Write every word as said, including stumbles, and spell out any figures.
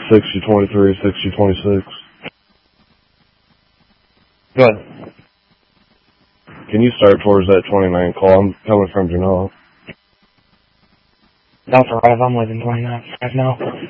sixty twenty-three, sixty twenty-six. Go ahead. Can you start towards that twenty-nine call? I'm coming from Genoa. Delta five, I'm leaving twenty-nine five now.